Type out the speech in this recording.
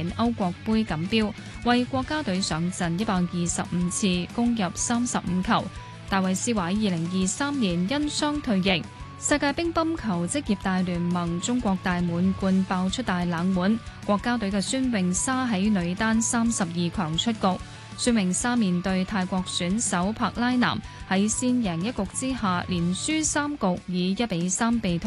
年歐國盃錦標，為國家隊上陣125次，攻入35球。戴維斯話2023年因傷退役。世界乒乓球職業大聯盟中國大滿貫爆出大冷門，國家隊嘅孫穎莎喺女單32強出局。孫穎莎面對泰國選手帕拉南，喺先贏一局之下連輸3局，以1比3被淘汰。